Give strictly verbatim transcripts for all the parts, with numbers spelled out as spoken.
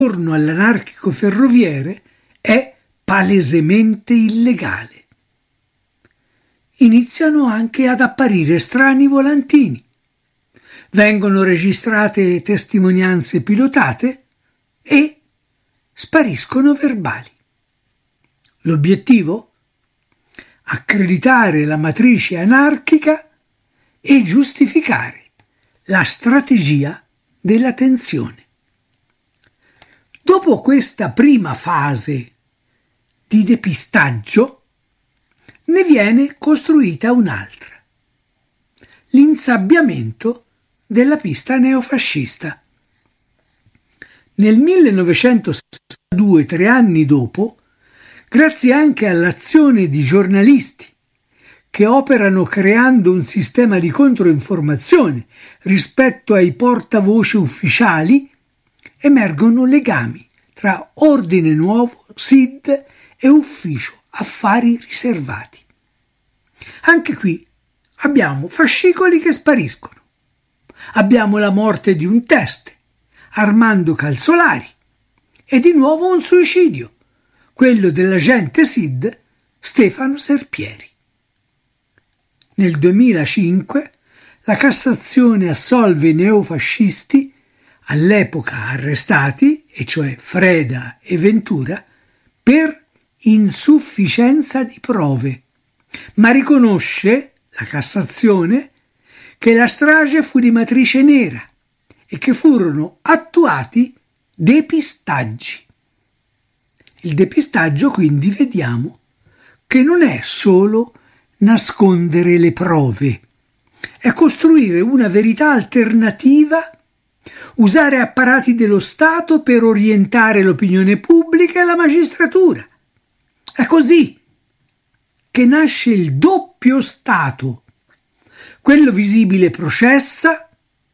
ritorno all'anarchico ferroviere è palesemente illegale. Iniziano anche ad apparire strani volantini. Vengono registrate testimonianze pilotate e spariscono verbali. L'obiettivo? Accreditare la matrice anarchica e giustificare la strategia della tensione. Dopo questa prima fase di depistaggio ne viene costruita un'altra: l'insabbiamento della pista neofascista. Nel millenovecentosessantadue, tre anni dopo, grazie anche all'azione di giornalisti che operano creando un sistema di controinformazione rispetto ai portavoce ufficiali, emergono legami tra Ordine Nuovo, S I D e Ufficio Affari Riservati. Anche qui abbiamo fascicoli che spariscono. Abbiamo la morte di un teste, Armando Calzolari, e di nuovo un suicidio, quello dell'agente S I D Stefano Serpieri. Nel duemilacinque la Cassazione assolve i neofascisti all'epoca arrestati, e cioè Freda e Ventura, per insufficienza di prove, ma riconosce, la Cassazione, che la strage fu di matrice nera e che furono attuati depistaggi. Il depistaggio, quindi, vediamo che non è solo nascondere le prove, è costruire una verità alternativa, usare apparati dello Stato per orientare l'opinione pubblica e la magistratura. È così che nasce il doppio Stato. Quello visibile processa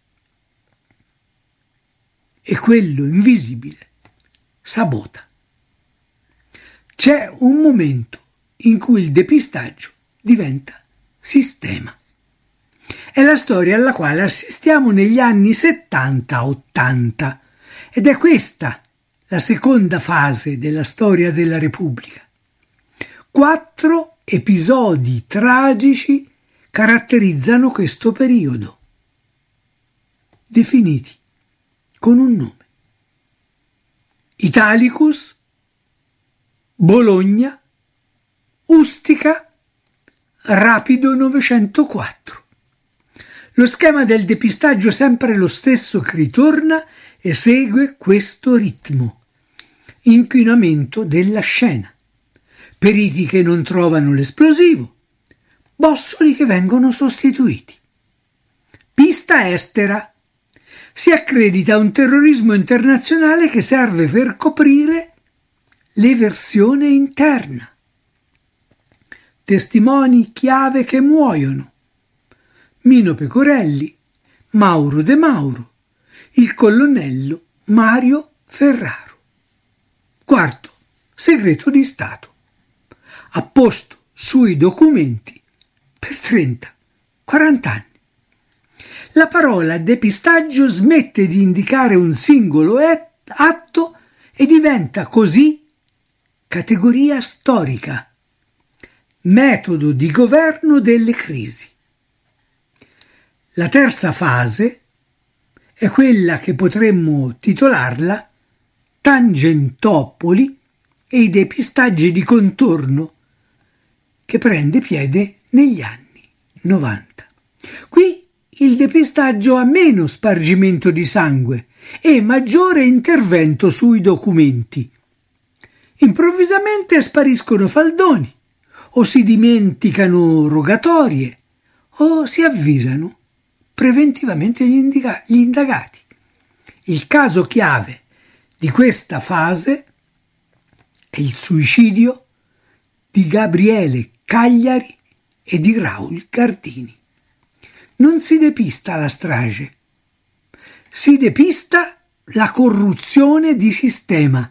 e quello invisibile sabota. C'è un momento in cui il depistaggio diventa sistema. È la storia alla quale assistiamo negli anni settanta ottanta ed è questa la seconda fase della storia della Repubblica. Quattro episodi tragici caratterizzano questo periodo, definiti con un nome: Italicus, Bologna, Ustica, Rapido novecentoquattro. Lo schema del depistaggio è sempre lo stesso che ritorna e segue questo ritmo: inquinamento della scena, periti che non trovano l'esplosivo, bossoli che vengono sostituiti. Pista estera. Si accredita un terrorismo internazionale che serve per coprire l'eversione interna. Testimoni chiave che muoiono: Mino Pecorelli, Mauro De Mauro, il colonnello Mario Ferraro. Quarto, segreto di Stato. Apposto sui documenti per trenta quaranta anni. La parola depistaggio smette di indicare un singolo atto e diventa così categoria storica, metodo di governo delle crisi. La terza fase è quella che potremmo titolarla Tangentopoli e i depistaggi di contorno, che prende piede negli anni novanta. Qui il depistaggio ha meno spargimento di sangue e maggiore intervento sui documenti. Improvvisamente spariscono faldoni, o si dimenticano rogatorie, o si avvisano preventivamente gli, indica- gli indagati. Il caso chiave di questa fase è il suicidio di Gabriele Cagliari e di Raul Gardini. Non si depista la strage, si depista la corruzione di sistema.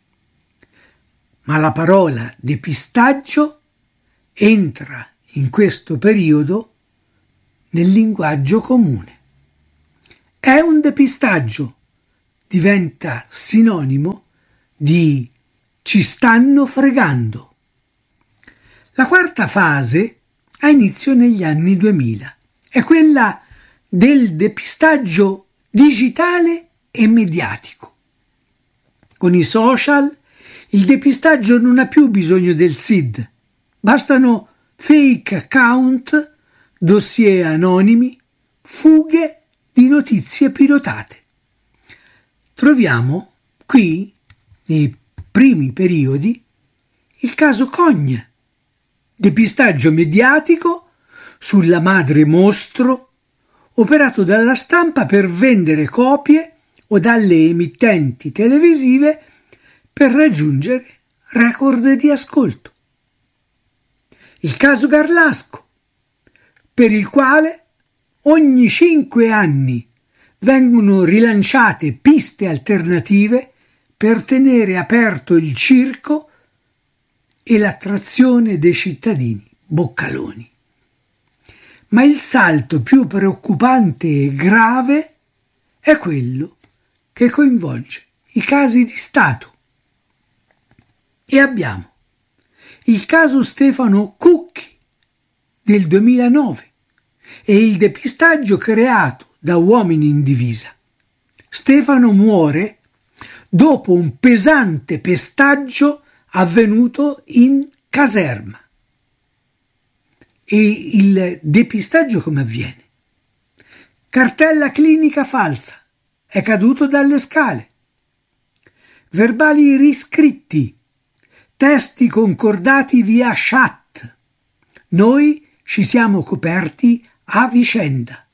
Ma la parola depistaggio entra in questo periodo nel linguaggio comune. È un depistaggio diventa sinonimo di ci stanno fregando. La quarta fase ha inizio negli anni duemila. È quella del depistaggio digitale e mediatico. Con i social il depistaggio non ha più bisogno del S I D. Bastano fake account, dossier anonimi, fughe di notizie pilotate. Troviamo qui, nei primi periodi, il caso Cogne, depistaggio mediatico sulla madre mostro operato dalla stampa per vendere copie o dalle emittenti televisive per raggiungere record di ascolto. Il caso Garlasco, per il quale ogni cinque anni vengono rilanciate piste alternative per tenere aperto il circo e l'attrazione dei cittadini boccaloni. Ma il salto più preoccupante e grave è quello che coinvolge i casi di Stato. E abbiamo il caso Stefano Cucchi del duemilanove e il depistaggio creato da uomini in divisa. Stefano muore dopo un pesante pestaggio avvenuto in caserma. E il depistaggio come avviene? Cartella clinica falsa, è caduto dalle scale. Verbali riscritti, testi concordati via chat. Noi ci siamo coperti a vicenda.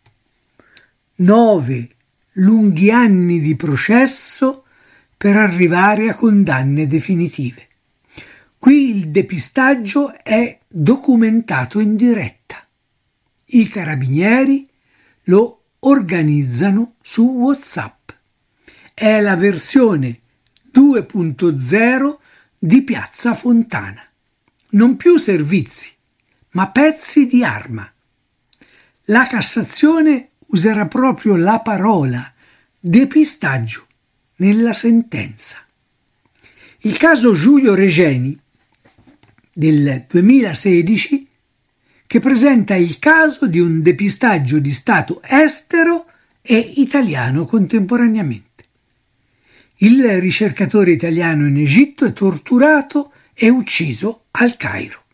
Nove lunghi anni di processo per arrivare a condanne definitive. Qui il depistaggio è documentato in diretta. I carabinieri lo organizzano su WhatsApp. È la versione due punto zero di Piazza Fontana. Non più servizi, ma pezzi di arma. La Cassazione userà proprio la parola depistaggio nella sentenza. Il caso Giulio Regeni del duemilasedici, che presenta il caso di un depistaggio di Stato estero e italiano contemporaneamente. Il ricercatore italiano in Egitto è torturato e ucciso al Cairo.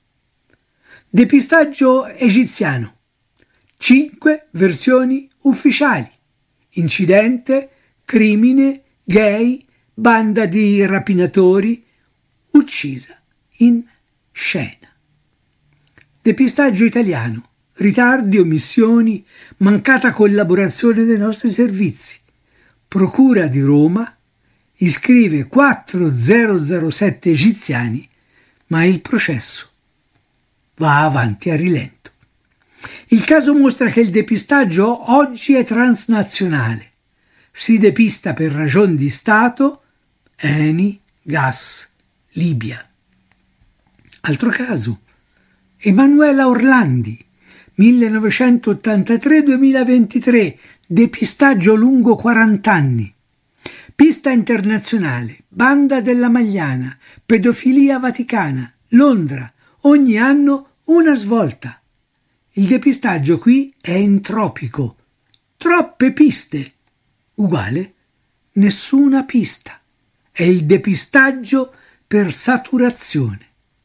Depistaggio egiziano. Cinque versioni ufficiali. Incidente, crimine, gay, banda di rapinatori, uccisa in scena. Depistaggio italiano. Ritardi, omissioni, mancata collaborazione dei nostri servizi. Procura di Roma iscrive quattromilasette egiziani, ma il processo va avanti a rilento. Il caso mostra che il depistaggio oggi è transnazionale. Si depista per ragioni di Stato, Eni, gas, Libia. Altro caso, Emanuela Orlandi, millenovecentottantatré duemilaventitré, depistaggio lungo quaranta anni. Pista internazionale, banda della Magliana, pedofilia vaticana, Londra, ogni anno una svolta. Il depistaggio qui è entropico, troppe piste, uguale nessuna pista. È il depistaggio per saturazione.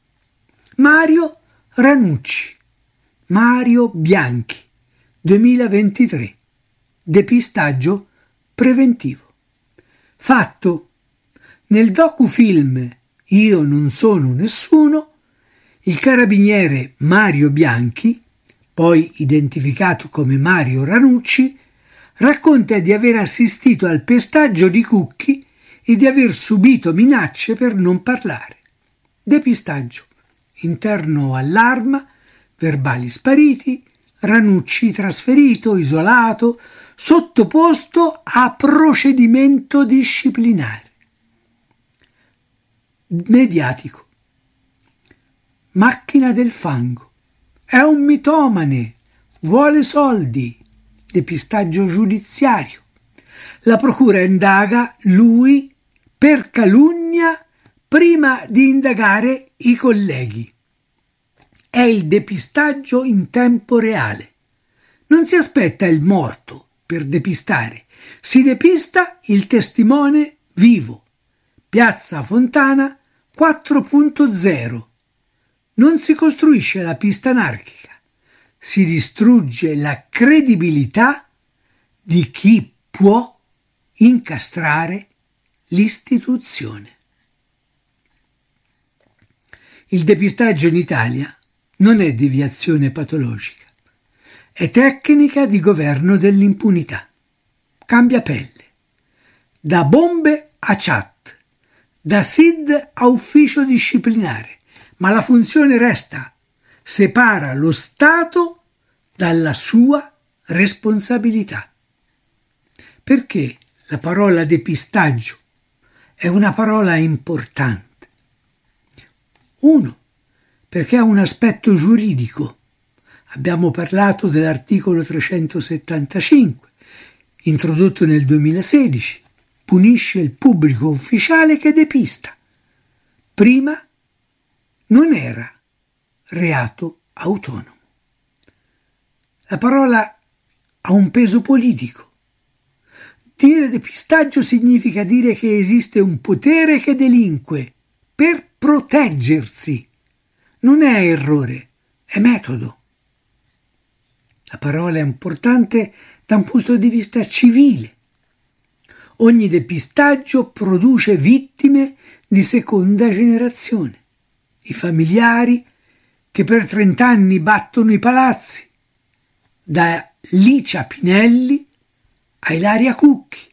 Mario Ranucci, Mario Bianchi, duemilaventitré, depistaggio preventivo. Fatto: nel docufilm Io non sono nessuno, il carabiniere Mario Bianchi, poi identificato come Mario Ranucci, racconta di aver assistito al pestaggio di Cucchi e di aver subito minacce per non parlare. Depistaggio interno all'arma, verbali spariti, Ranucci trasferito, isolato, sottoposto a procedimento disciplinare. Mediatico. Macchina del fango. È un mitomane, vuole soldi. Depistaggio giudiziario. La procura indaga lui per calunnia prima di indagare i colleghi. È il depistaggio in tempo reale. Non si aspetta il morto per depistare, si depista il testimone vivo. Piazza Fontana quattro punto zero. Non si costruisce la pista anarchica, si distrugge la credibilità di chi può incastrare l'istituzione. Il depistaggio in Italia non è deviazione patologica, è tecnica di governo dell'impunità. Cambia pelle. Da bombe a chat, da S I D a ufficio disciplinare, ma la funzione resta: separa lo Stato dalla sua responsabilità. Perché la parola depistaggio è una parola importante? Uno, perché ha un aspetto giuridico. Abbiamo parlato dell'articolo trecentosettantacinque, introdotto nel duemilasedici, punisce il pubblico ufficiale che depista. Prima non era reato autonomo. La parola ha un peso politico. Dire depistaggio significa dire che esiste un potere che delinque per proteggersi. Non è errore, è metodo. La parola è importante da un punto di vista civile. Ogni depistaggio produce vittime di seconda generazione. I familiari che per trent'anni battono i palazzi, da Licia Pinelli a Ilaria Cucchi.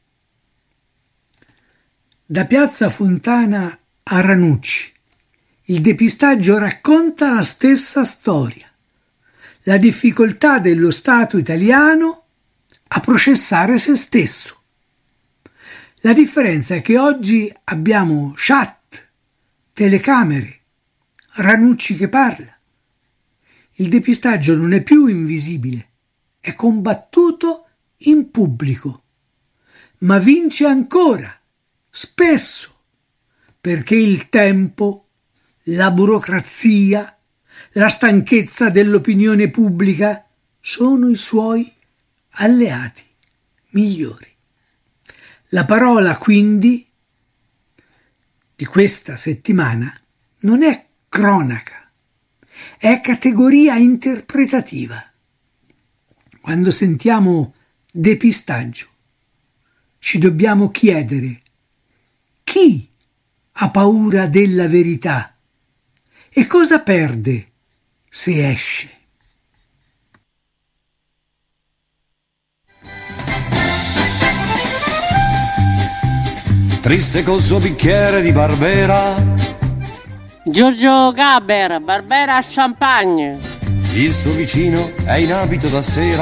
Da Piazza Fontana a Ranucci, il depistaggio racconta la stessa storia. La difficoltà dello Stato italiano a processare se stesso. La differenza è che oggi abbiamo chat, telecamere, Ranucci che parla. Il depistaggio non è più invisibile, è combattuto in pubblico, ma vince ancora, spesso, perché il tempo, la burocrazia, la stanchezza dell'opinione pubblica sono i suoi alleati migliori. La parola, quindi, di questa settimana non è cronaca, è categoria interpretativa. Quando sentiamo depistaggio, ci dobbiamo chiedere: chi ha paura della verità e cosa perde se esce? Triste col suo bicchiere di Barbera, Giorgio Gaber, Barbera Champagne. il suo vicino è in abito da sera.